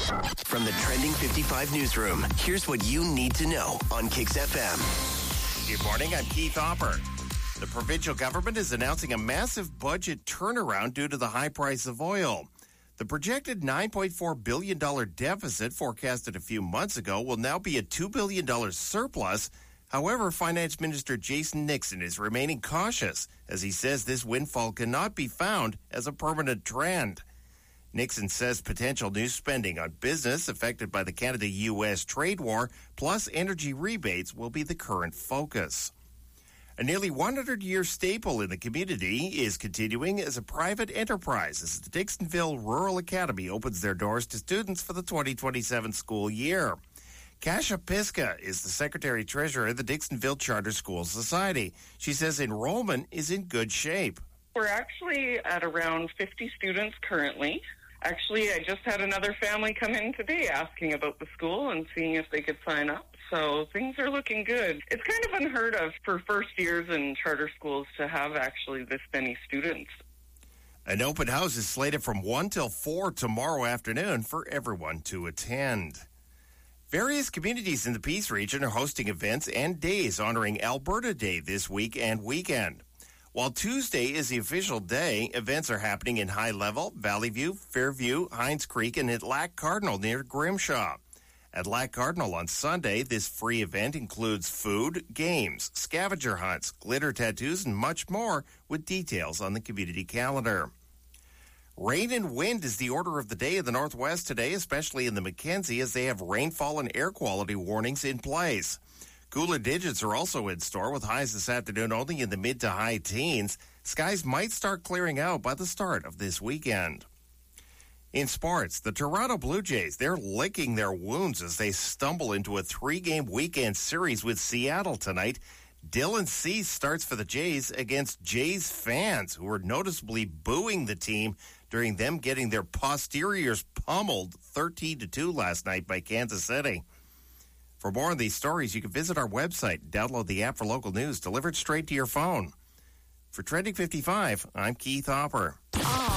From the Trending 55 newsroom, here's what you need to know on Kicks FM. Good morning, I'm Keith Hopper. The provincial government is announcing a massive budget turnaround due to the high price of oil. The projected $9.4 billion deficit forecasted a few months ago will now be a $2 billion surplus. However, Finance Minister Jason Nixon is remaining cautious as he says this windfall cannot be found as a permanent trend. Nixon says potential new spending on business affected by the Canada-U.S. trade war plus energy rebates will be the current focus. A nearly 100-year staple in the community is continuing as a private enterprise as the Dixonville Rural Academy opens their doors to students for the 2027 school year. Kasia Piska is the Secretary-Treasurer of the Dixonville Charter School Society. She says enrollment is in good shape. We're actually at around 50 students currently. Actually, I just had another family come in today asking about the school and seeing if they could sign up. So things are looking good. It's kind of unheard of for first years in charter schools to have actually this many students. An open house is slated from 1 till 4 tomorrow afternoon for everyone to attend. Various communities in the Peace region are hosting events and days honoring Alberta Day this week and weekend. While Tuesday is the official day, events are happening in High Level, Valley View, Fairview, Hines Creek, and at Lac Cardinal near Grimshaw. At Lac Cardinal on Sunday, this free event includes food, games, scavenger hunts, glitter tattoos, and much more, with details on the community calendar. Rain and wind is the order of the day in the Northwest today, especially in the Mackenzie, as they have rainfall and air quality warnings in place. Cooler digits are also in store, with highs this afternoon only in the mid to high teens. Skies might start clearing out by the start of this weekend. In sports, the Toronto Blue Jays, they're licking their wounds as they stumble into a 3-game weekend series with Seattle tonight. Dylan Cease starts for the Jays against Jays fans who were noticeably booing the team during them getting their posteriors pummeled 13-2 last night by Kansas City. For more on these stories, you can visit our website and download the app for local news delivered straight to your phone. For Trending 55, I'm Keith Hopper.